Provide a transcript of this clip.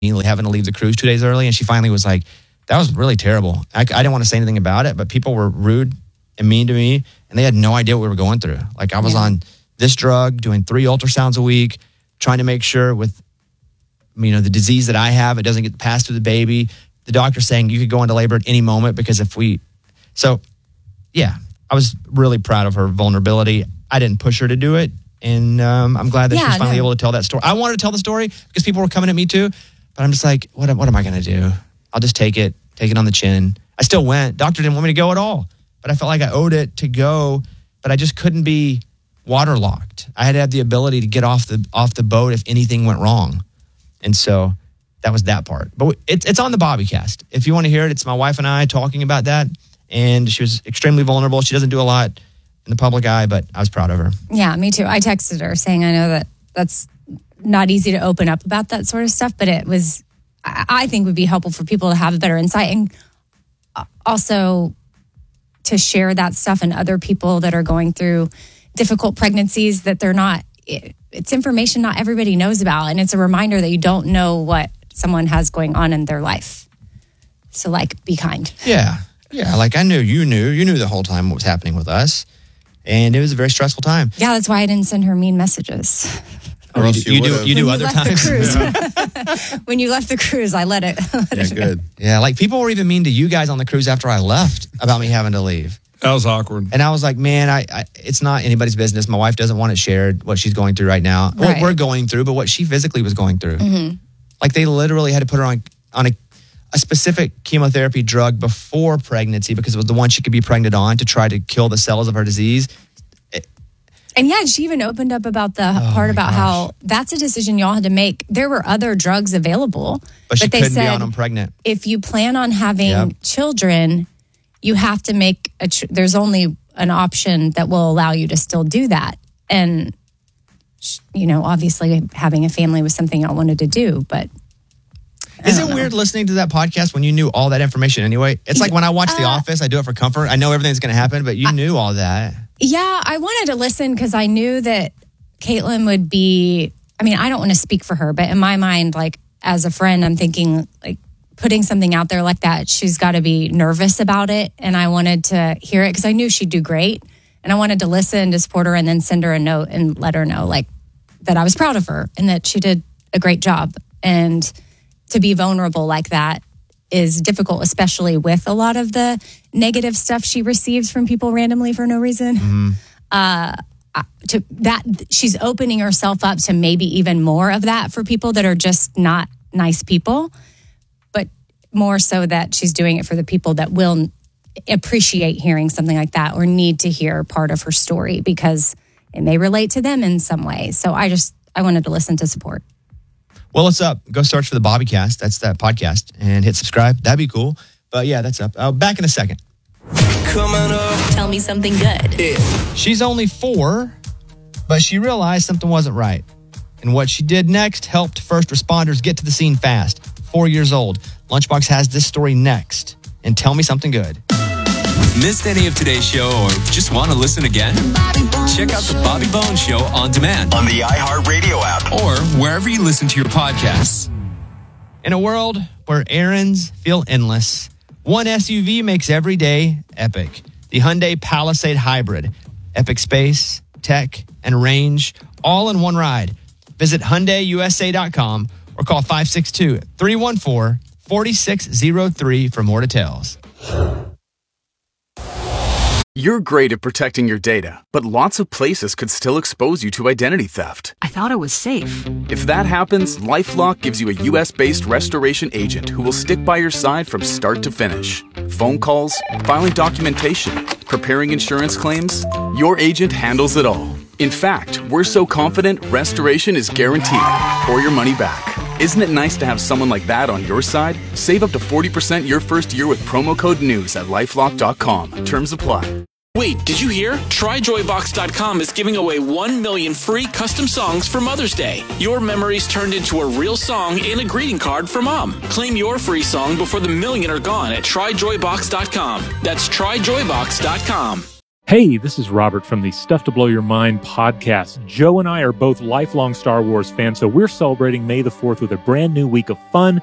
having to leave the cruise 2 days early. And she finally was like, that was really terrible. I didn't want to say anything about it, but people were rude and mean to me, and they had no idea what we were going through. Like, I was on this drug, doing 3 ultrasounds a week, trying to make sure with, the disease that I have, it doesn't get passed to the baby. The doctor saying you could go into labor at any moment because I was really proud of her vulnerability. I didn't push her to do it, and I'm glad that she was finally able to tell that story. I wanted to tell the story because people were coming at me too, but I'm just like, what am I going to do? I'll just take it on the chin. I still went. Doctor didn't want me to go at all, but I felt like I owed it to go, but I just couldn't be waterlocked. I had to have the ability to get off the boat if anything went wrong. And so that was that part. But it's on the Bobbycast. If you want to hear it, it's my wife and I talking about that. And she was extremely vulnerable. She doesn't do a lot in the public eye, but I was proud of her. Yeah, me too. I texted her saying I know that's not easy to open up about that sort of stuff, but I think would be helpful for people to have a better insight, and also to share that stuff and other people that are going through difficult pregnancies that it's information not everybody knows about. And it's a reminder that you don't know what someone has going on in their life. So be kind. Yeah. Yeah. I knew you knew the whole time what was happening with us. And it was a very stressful time. Yeah. That's why I didn't send her mean messages. Or else you do other times. When you left the cruise, I let it. Good. Yeah. People were even mean to you guys on the cruise after I left about me having to leave. That was awkward. And I was like, man, it's not anybody's business. My wife doesn't want it shared, what she's going through right now. Right. What we're going through, but what she physically was going through. Mm-hmm. They literally had to put her on a specific chemotherapy drug before pregnancy because it was the one she could be pregnant on to try to kill the cells of her disease. And she even opened up about the part about how that's a decision y'all had to make. There were other drugs available. But she couldn't said, be on them pregnant. If you plan on having children, you have to make there's only an option that will allow you to still do that. And, obviously having a family was something I wanted to do, but. Is it weird listening to that podcast when you knew all that information anyway? It's like when I watch The Office, I do it for comfort. I know everything's going to happen, but you knew all that. Yeah, I wanted to listen because I knew that Caitlin would be, I don't want to speak for her, but in my mind, as a friend, I'm thinking putting something out there like that, she's got to be nervous about it. And I wanted to hear it because I knew she'd do great. And I wanted to listen to support her and then send her a note and let her know that I was proud of her and that she did a great job. And to be vulnerable like that is difficult, especially with a lot of the negative stuff she receives from people randomly for no reason. Mm-hmm. She's opening herself up to maybe even more of that for people that are just not nice people, but more so that she's doing it for the people that will appreciate hearing something like that or need to hear part of her story because it may relate to them in some way. So I wanted to listen to support. Well, it's up. Go search for the Bobbycast. That's that podcast and hit subscribe. That'd be cool. But yeah, that's up. Back in a second. Coming up. Tell me something good. Yeah. She's only 4, but she realized something wasn't right. And what she did next helped first responders get to the scene fast. 4 years old. Lunchbox has this story next. And tell me something good. Missed any of today's show or just want to listen again? Check out the Bobby Bones Show on demand on the iHeartRadio app or wherever you listen to your podcasts. In a world where errands feel endless, one SUV makes every day epic. The Hyundai Palisade Hybrid. Epic space, tech, and range, all in one ride. Visit HyundaiUSA.com or call 562-314-4603 for more details. You're great at protecting your data, but lots of places could still expose you to identity theft. I thought it was safe. If that happens, LifeLock gives you a U.S.-based restoration agent who will stick by your side from start to finish. Phone calls, filing documentation, preparing insurance claims, your agent handles it all. In fact, we're so confident restoration is guaranteed or your money back. Isn't it nice to have someone like that on your side? Save up to 40% your first year with promo code NEWS at LifeLock.com. Terms apply. Wait, did you hear? TryJoyBox.com is giving away 1 million free custom songs for Mother's Day. Your memories turned into a real song and a greeting card for Mom. Claim your free song before the million are gone at TryJoyBox.com. That's TryJoyBox.com. Hey, this is Robert from the Stuff to Blow Your Mind podcast. Joe and I are both lifelong Star Wars fans, so we're celebrating May the 4th with a brand new week of fun,